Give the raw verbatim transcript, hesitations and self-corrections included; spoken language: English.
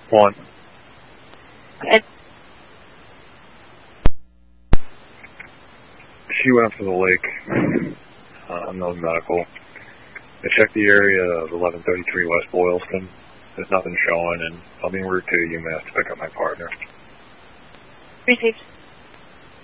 One. And she went up to the lake. Uh, no medical. I checked the area of eleven thirty-three West Boylston. There's nothing showing, and I'll be en route to UMass to pick up my partner. Received.